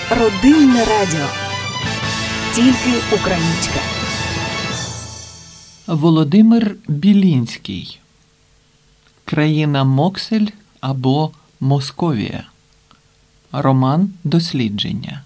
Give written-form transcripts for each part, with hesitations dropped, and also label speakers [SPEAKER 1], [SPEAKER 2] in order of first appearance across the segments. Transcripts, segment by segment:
[SPEAKER 1] Родинне радіо. Тільки українське.
[SPEAKER 2] Володимир Білінський. Країна Моксель або Московія. Роман дослідження.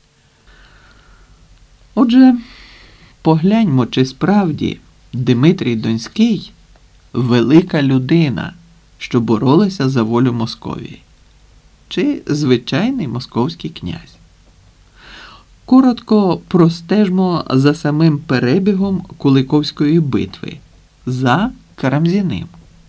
[SPEAKER 2] Отже, погляньмо, чи справді Димитрій Донський – велика людина, що боролася за волю Московії, чи звичайний московський князь. Коротко простежмо за самим перебігом Куликовської битви за Карамзіним.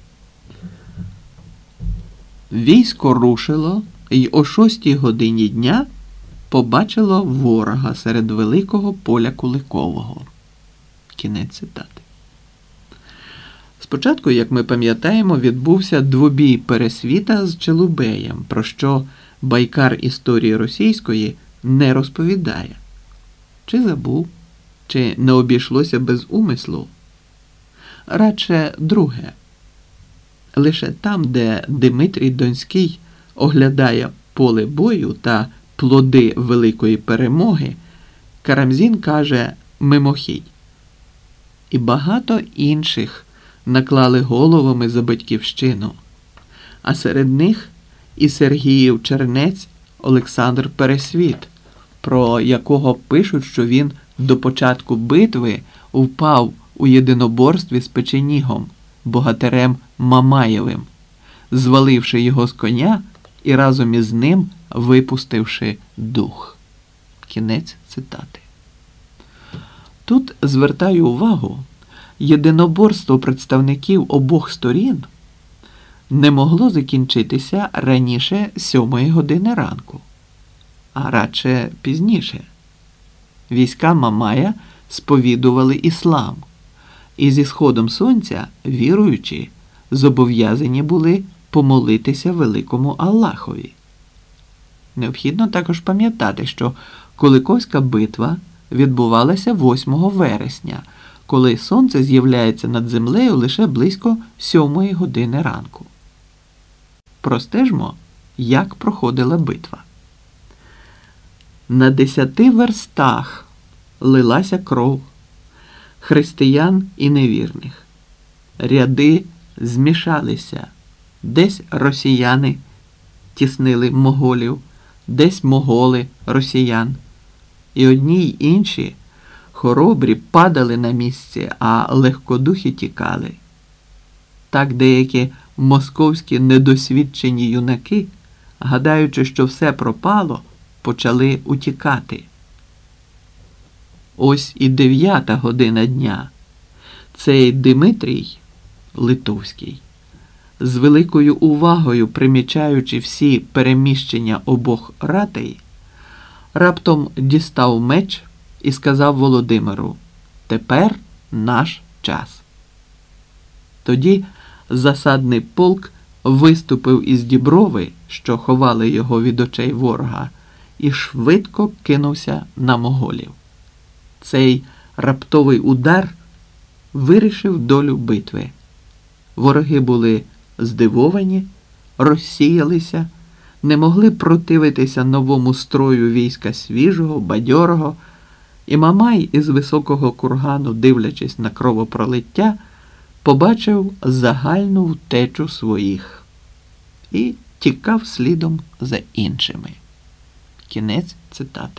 [SPEAKER 2] Військо рушило й о 6 годині дня побачило ворога серед великого поля Куликового. Кінець цитати. Спочатку, як ми пам'ятаємо, відбувся двобій Пересвіта з Челубеєм, про що байкар історії російської не розповідає. Чи забув, чи не обійшлося без умислу? Радше друге. Лише там, де Димитрій Донський оглядає поле бою та плоди великої перемоги, Карамзін каже «мимохідь». І багато інших наклали головами за батьківщину, а серед них і Сергіїв чернець Олександр Пересвіт, про якого пишуть, що він до початку битви впав у єдиноборстві з печенігом, богатирем Мамаєвим, зваливши його з коня і разом із ним випустивши дух. Кінець цитати. Тут звертаю увагу, єдиноборство представників обох сторін не могло закінчитися раніше 7 години ранку, а радше пізніше. Війська Мамая сповідували іслам, і зі сходом сонця віруючі зобов'язані були помолитися великому Аллахові. Необхідно також пам'ятати, що Куликовська битва відбувалася 8 вересня, коли сонце з'являється над землею лише близько 7 години ранку. Простежмо, як проходила битва. На 10 верстах лилася кров християн і невірних. Ряди змішалися. Десь росіяни тіснили моголів, десь моголи росіян. І одні й інші хоробрі падали на місці, а легкодухі тікали. Так деякі московські недосвідчені юнаки, гадаючи, що все пропало, почали утікати. Ось і 9 година дня. Цей Димитрій Литовський, з великою увагою примічаючи всі переміщення обох ратей, раптом дістав меч і сказав Володимиру: «Тепер наш час». Тоді засадний полк виступив із діброви, що ховали його від очей ворога, і швидко кинувся на моголів. Цей раптовий удар вирішив долю битви. Вороги були здивовані, розсіялися, не могли противитися новому строю війська свіжого, бадьорого, і Мамай із високого кургану, дивлячись на кровопролиття, побачив загальну втечу своїх і тікав слідом за іншими. Кінець цитати.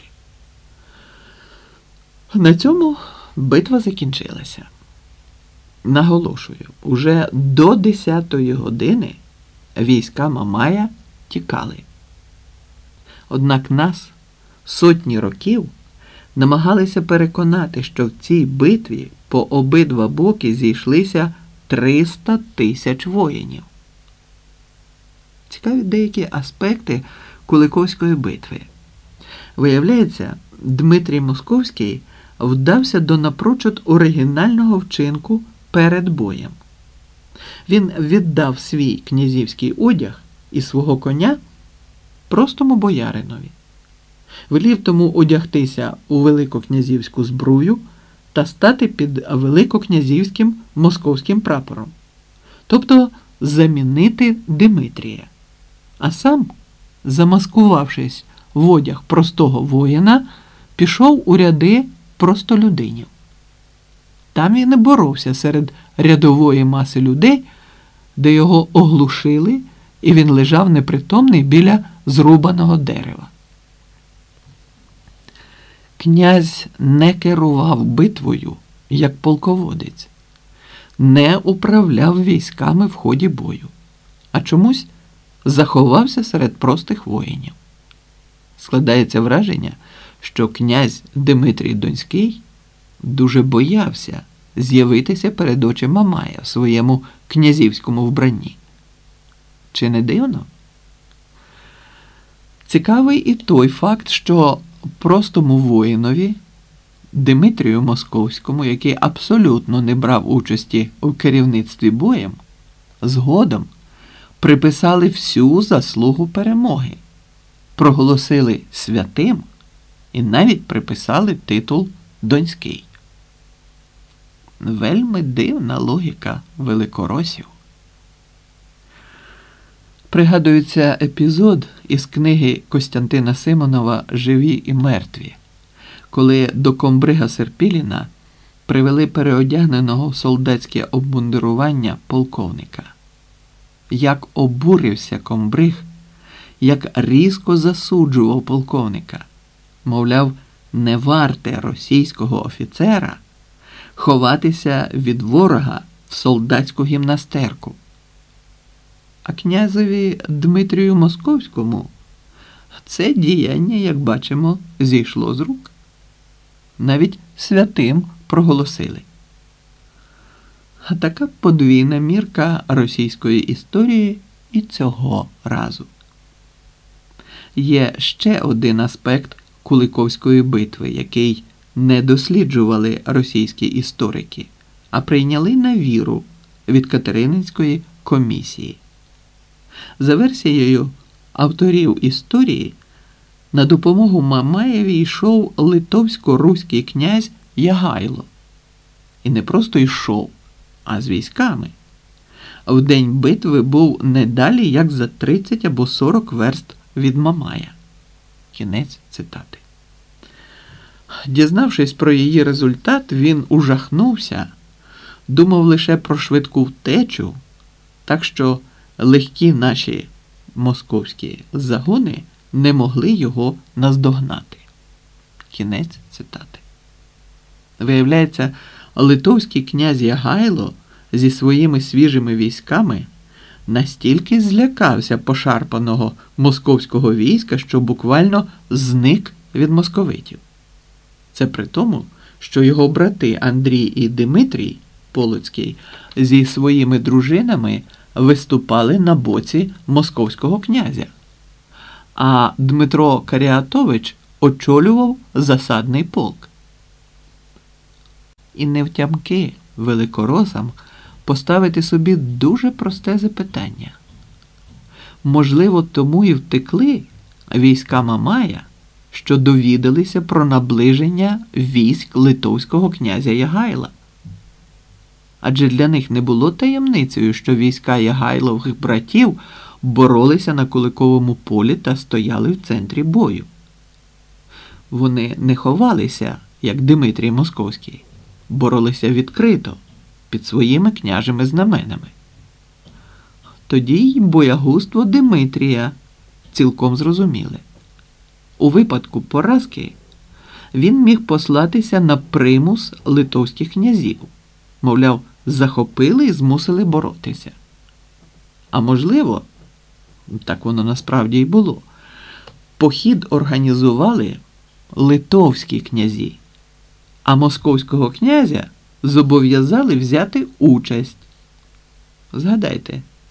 [SPEAKER 2] На цьому битва закінчилася. Наголошую, уже до 10-ї години війська Мамая тікали. Однак нас сотні років намагалися переконати, що в цій битві по обидва боки зійшлися 300 тисяч воїнів. Цікаві деякі аспекти Куликовської битви. Виявляється, Дмитрій Московський вдався до напрочуд оригінального вчинку перед боєм. Він віддав свій князівський одяг і свого коня простому бояринові. Велів тому одягтися у великокнязівську збрую та стати під великокнязівським московським прапором, тобто замінити Димитрія, а сам, замаскувавшись в одяг простого воїна, пішов у ряди простолюдинів. Там він і боровся серед рядової маси людей, де його оглушили, і він лежав непритомний біля зрубаного дерева. Князь не керував битвою, як полководець, не управляв військами в ході бою, а чомусь заховався серед простих воїнів. Складається враження, що князь Димитрій Донський дуже боявся з'явитися перед очі Мамая в своєму князівському вбранні. Чи не дивно? Цікавий і той факт, що простому воїнові Димитрію Московському, який абсолютно не брав участі у керівництві боєм, згодом приписали всю заслугу перемоги, проголосили святим і навіть приписали титул Донський. Вельми дивна логіка великоросів. Пригадується епізод із книги Костянтина Симонова «Живі і мертві», коли до комбрига Серпіліна привели переодягненого в солдатське обмундирування полковника. Як обурився комбриг, як різко засуджував полковника. Мовляв, не варте російського офіцера ховатися від ворога в солдатську гімнастерку. А князеві Дмитрію Московському це діяння, як бачимо, зійшло з рук. Навіть святим проголосили. А така подвійна мірка російської історії і цього разу. Є ще один аспект Куликовської битви, який не досліджували російські історики, а прийняли на віру від Катерининської комісії. За версією авторів історії, на допомогу Мамаєві йшов литовсько-руський князь Ягайло. І не просто йшов, а з військами. В день битви був не далі, як за 30 або 40 верст від Мамая. Кінець цитати. Дізнавшись про її результат, він ужахнувся, думав лише про швидку втечу, так що легкі наші московські загони не могли його наздогнати. Кінець цитати. Виявляється, литовський князь Ягайло зі своїми свіжими військами настільки злякався пошарпаного московського війська, що буквально зник від московитів. Це при тому, що його брати Андрій і Димитрій Полоцький зі своїми дружинами виступали на боці московського князя, а Дмитро Каріатович очолював засадний полк. І невтямки великоросам поставити собі дуже просте запитання. Можливо, тому і втекли війська Мамая, що довідалися про наближення військ литовського князя Ягайла. Адже для них не було таємницею, що війська Ягайлових братів боролися на Куликовому полі та стояли в центрі бою. Вони не ховалися, як Димитрій Московський, боролися відкрито, під своїми княжими знаменами. Тоді й боягузтво Димитрія цілком зрозуміле. У випадку поразки він міг послатися на примус литовських князів. Мовляв, захопили і змусили боротися. А можливо, так воно насправді й було, похід організували литовські князі, а московського князя зобов'язали взяти участь. Згадайте,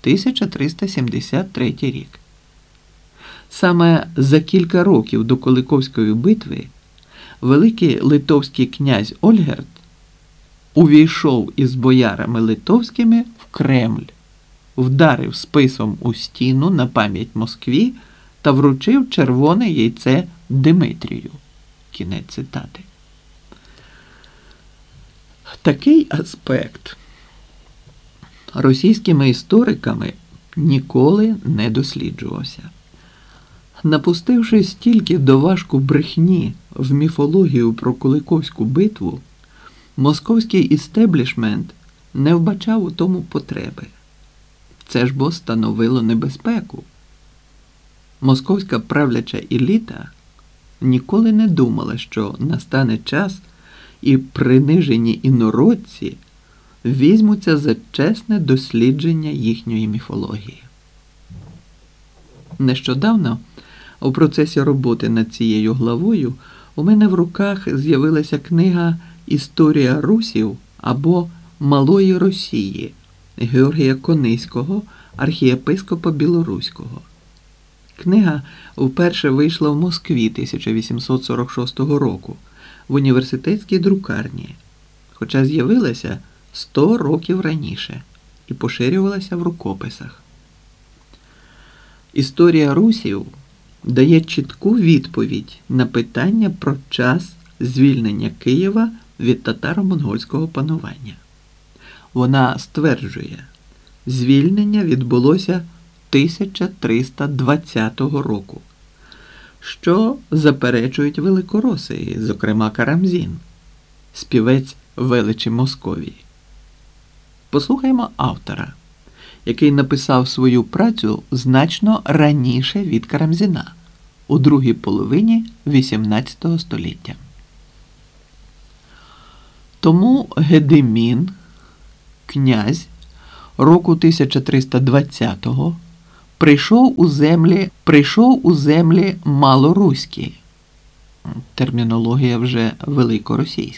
[SPEAKER 2] 1373 рік. Саме за кілька років до Куликовської битви великий литовський князь Ольгерд увійшов із боярами литовськими в Кремль, вдарив списом у стіну на пам'ять Москві та вручив червоне яйце Димитрію. Кінець цитати. Такий аспект російськими істориками ніколи не досліджувався. Напустивши стільки доважку брехні в міфологію про Куликовську битву, московський істеблішмент не вбачав у тому потреби. Це ж бо становило небезпеку. Московська правляча еліта ніколи не думала, що настане час і принижені інородці візьмуться за чесне дослідження їхньої міфології. Нещодавно у процесі роботи над цією главою у мене в руках з'явилася книга «Історія русів» або «Малої Росії» Георгія Кониського, архієпископа Білоруського. Книга вперше вийшла в Москві 1846 року в університетській друкарні, хоча з'явилася 100 років раніше і поширювалася в рукописах. Історія русів дає чітку відповідь на питання про час звільнення Києва від татаро-монгольського панування. Вона стверджує, звільнення відбулося 1320 року, що заперечують великороси, зокрема Карамзін, співець величі Московії. Послухаймо автора, який написав свою працю значно раніше від Карамзіна, у другій половині XVIII століття. Тому Гедемін, князь, року 1320-го прийшов у землі малоруські, термінологія вже великоросійська.